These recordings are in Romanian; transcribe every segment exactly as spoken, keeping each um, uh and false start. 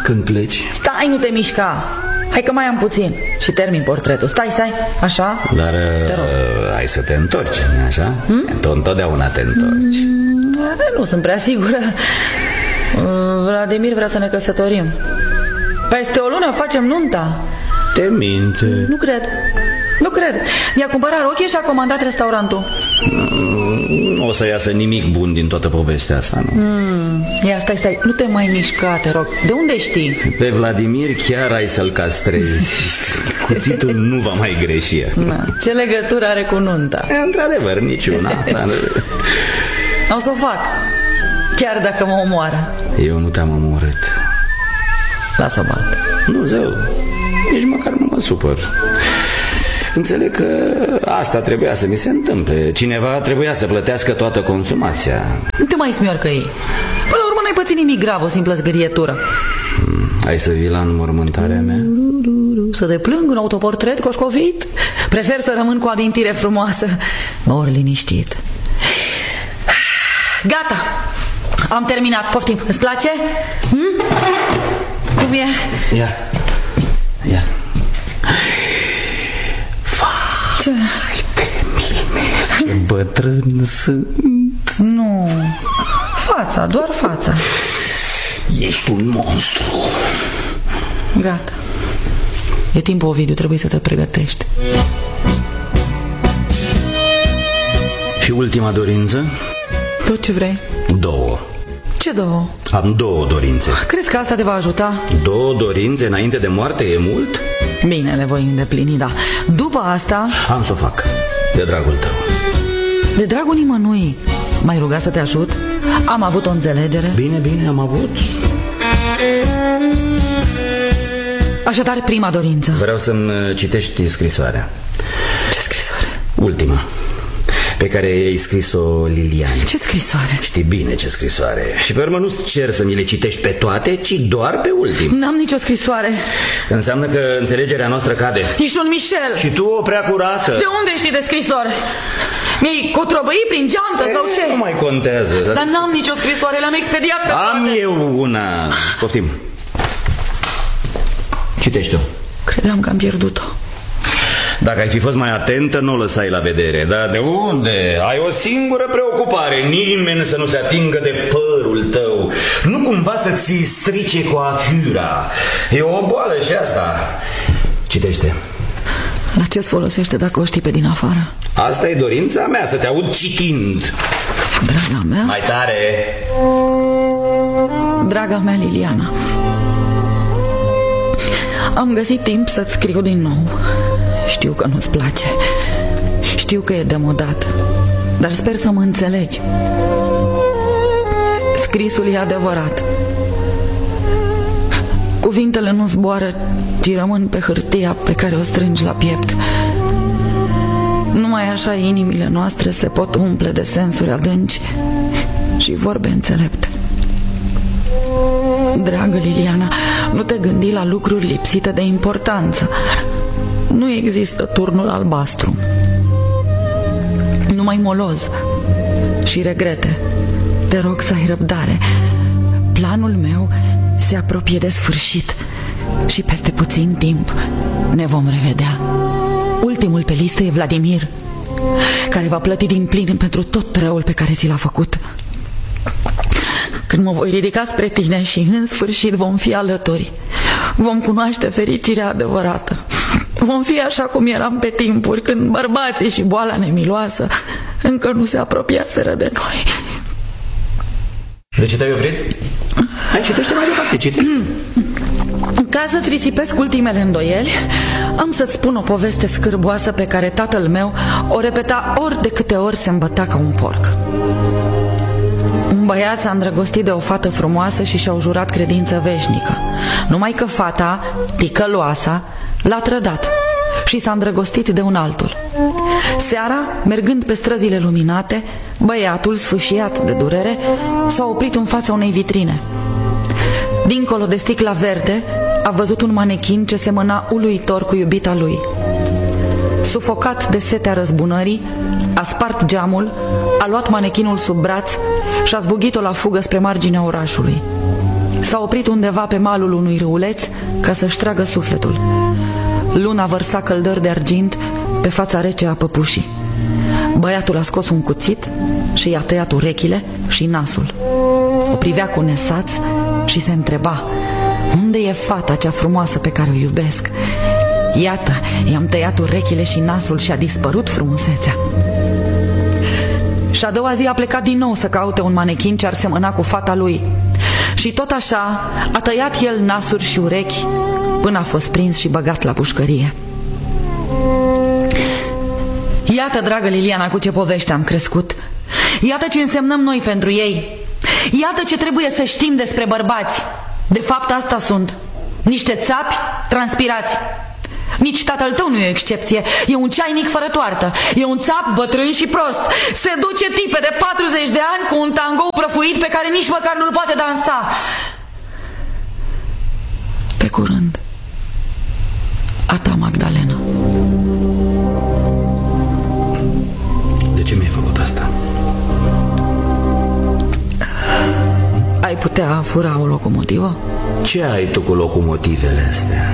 când pleci? Stai, nu te mișca. Hai că mai am puțin și termin portretul. Stai, stai, așa. Dar uh, hai să te întorci, așa? Hmm? Întotdeauna te întorci. mm, Nu sunt prea sigură. Vladimir vrea să ne căsătorim. Peste o lună facem nunta. Te minte. Nu cred. Nu cred. Mi-a cumpărat rochie și a comandat restaurantul. Nu o să iasă nimic bun din toată povestea asta, nu? mm, Ia, stai, stai, nu te mai mișca, te rog. De unde știi? Pe Vladimir chiar ai să-l castrezi. Cuțitul nu va mai greși. Na, ce legătură are cu nunta? E, într-adevăr, niciuna. Dar... O să o fac, chiar dacă mă omoară. Eu nu te-am omorât. Lasă-o baltă. Nu, zău, nici măcar nu mă supăr. Înțeleg că asta trebuia să mi se întâmple. Cineva trebuia să plătească toată consumația. Nu te mai smiorcă ei. Până la urmă n-ai pățit nimic grav, o simplă zgârietură. hmm, Hai să vii la înmormântarea mea? Să te plâng un autoportret coșcovit? Prefer să rămân cu o amintire frumoasă. Mor liniștit. Gata, am terminat, poftim, îți place? Hm? Cum e? Ia, ia. Ce? Vai de mine, ce bătrân sunt. Nu, fața, doar fața. Ești un monstru. Gata. E timpul, Ovidiu, trebuie să te pregătești. Și ultima dorință? Tot ce vrei. Două. Ce două? Am două dorințe. Crezi că asta te va ajuta? Două dorințe înainte de moarte e mult? Bine, le voi îndeplini, da. După asta... Am să o fac, de dragul tău. De dragul nimănui. M-ai rugat să te ajut? Am avut o înțelegere? Bine, bine, am avut. Așadar, prima dorință. Vreau să-mi citești scrisoarea. Ce scrisoare? Ultima, pe care i-ai scris-o Liliane. Ce scrisoare? Știi bine ce scrisoare. Și pe urmă nu-ți cer să mi le citești pe toate, ci doar pe ultim. N-am nicio scrisoare. Înseamnă că înțelegerea noastră cade. Ești un Michel. Și tu o prea curată. De unde știi de scrisoare? Mi-ai cotrobăit prin geantă e, sau ce? Nu mai contează. Dar n-am nicio scrisoare, le-am expediat pe Am toate. eu una. Poftim. Citește-o. Credeam că am pierdut-o. Dacă ai fi fost mai atentă, nu o lăsai la vedere. Dar de unde? Ai o singură preocupare. Nimeni să nu se atingă de părul tău. Nu cumva să ți strice coafura. E o boală și asta. Citește. La ce-ți folosește dacă o știi pe din afară? Asta e dorința mea, să te aud citind. Draga mea? Mai tare. Draga mea Liliana, am găsit timp să-ți scriu din nou. Știu că nu-ți place, știu că e demodat, dar sper să mă înțelegi. Scrisul e adevărat. Cuvintele nu zboară, ci rămân pe hârtia pe care o strângi la piept. Numai așa inimile noastre se pot umple de sensuri adânci și vorbe înțelepte. Dragă Liliana, nu te gândi la lucruri lipsite de importanță. Nu există turnul albastru, numai moloz și regrete. Te rog să ai răbdare. Planul meu se apropie de sfârșit și peste puțin timp ne vom revedea. Ultimul pe listă e Vladimir, care va plăti din plin pentru tot răul pe care ți l-a făcut. Când mă voi ridica spre tine și în sfârșit vom fi alături, vom cunoaște fericirea adevărată. Vom fi așa cum eram pe timpuri când bărbații și boala nemiloasă încă nu se apropiaseră de noi. De ce te-ai oprit? Hai, citește mai departe, citește. Ca să-ți risipesc ultimele îndoieli, am să-ți spun o poveste scârboasă pe care tatăl meu o repeta ori de câte ori se îmbăta ca un porc. Un băiat s-a îndrăgostit de o fată frumoasă și și-au jurat credință veșnică. Numai că fata, ticăloasa, l-a trădat și s-a îndrăgostit de un altul. Seara, mergând pe străzile luminate, băiatul, sfâșiat de durere, s-a oprit în fața unei vitrine. Dincolo de sticla verde, a văzut un manechin ce semăna uluitor cu iubita lui. Sufocat de setea răzbunării, a spart geamul, a luat manechinul sub braț și a zbugit-o la fugă spre marginea orașului. s-a oprit undeva pe malul unui râuleț ca să-și tragă sufletul. Luna vărsa căldări de argint pe fața rece a păpușii. Băiatul a scos un cuțit și i-a tăiat urechile și nasul. O privea cu nesaț și se întreba: unde e fata cea frumoasă pe care o iubesc? Iată, i-am tăiat urechile și nasul și a dispărut frumusețea. Și a doua zi a plecat din nou să caute un manechin ce ar semăna cu fata lui. Și tot așa a tăiat el nasuri și urechi până a fost prins și băgat la pușcărie. Iată, dragă Liliana, cu ce povești am crescut. Iată ce însemnăm noi pentru ei. Iată ce trebuie să știm despre bărbați. De fapt, asta sunt: niște țapi transpirați. Nici tatăl tău nu e o excepție. E un ceainic fără toartă. E un țap bătrân și prost. Se duce tipe de patruzeci de ani cu un tangou prăfuit pe care nici măcar nu-l poate dansa. Pe curând, a ta, Magdalena. De ce mi-ai făcut asta? Ai putea fura o locomotivă? Ce ai tu cu locomotivele astea?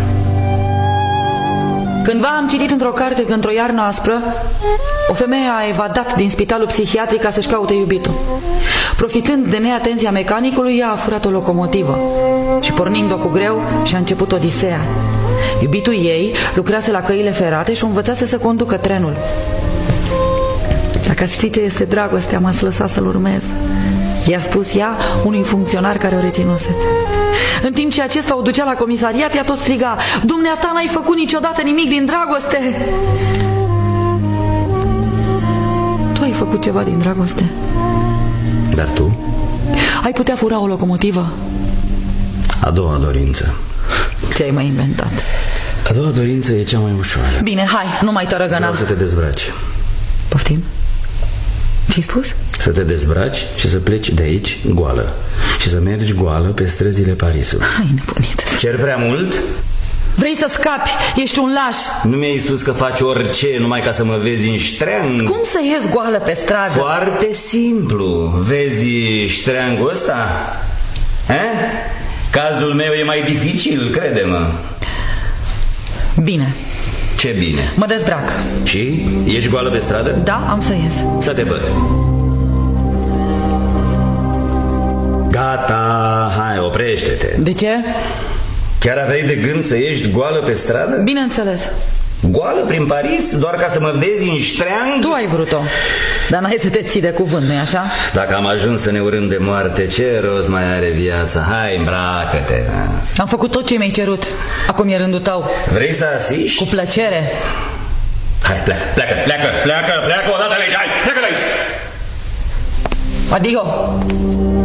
Cândva am citit într-o carte că într-o iarnă aspră o femeie a evadat din spitalul psihiatric ca să-și caute iubitul. Profitând de neatenția mecanicului, ea a furat o locomotivă și, pornind-o cu greu, și-a început odiseea. Iubitul ei lucrase la căile ferate și o învățase să conducă trenul. Dacă ați ști ce este dragostea, m-ați lăsat să-l urmez, i-a spus ea unui funcționar care o reținuse. În timp ce acesta o ducea la comisariat, ea tot striga: dumneata n-ai făcut niciodată nimic din dragoste. Tu ai făcut ceva din dragoste. Dar tu? Ai putea fura o locomotivă. A doua dorință. Ce ai mai inventat? A doua dorință e cea mai ușoară. Bine, hai, nu mai tărăgăna. Vreau să te dezbraci. Poftim? Ce-ai spus? Să te dezbraci și să pleci de aici goală. Și să mergi goală pe străzile Parisului. Hai, nebunit. Cer prea mult? Vrei să scapi? Ești un laș. Nu mi-ai spus că faci orice numai ca să mă vezi în ștreang? Cum să ies goală pe stradă? Foarte simplu. Vezi ștreangul ăsta? Eh? Cazul meu e mai dificil, crede-mă. Bine. Ce bine? Mă dezbrac. Și? Ești goală pe stradă? Da, am să ies. Să te văd. Gata, hai, oprește-te. De ce? Chiar aveai de gând să ieși goală pe stradă? Bineînțeles. Goală prin Paris, doar ca să mă vezi în ștreang? Tu ai vrut-o, dar n-ai să te ții de cuvânt, nu-i așa? Dacă am ajuns să ne urâm de moarte, ce rost mai are viața? Hai, îmbracă-te. Am făcut tot ce mi-ai cerut. Acum e rândul tău. Vrei să asiști? Cu plăcere. Hai, pleacă, pleacă, pleacă, pleacă, pleacă odată de aici, hai, pleacă de aici. Adio.